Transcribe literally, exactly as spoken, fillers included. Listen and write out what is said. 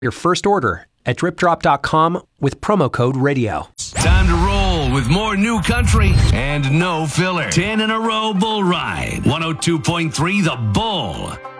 your first order at drip drop dot com with promo code radio. Time to roll with more new country and no filler. ten in a row bull ride. one oh two point three The Bull.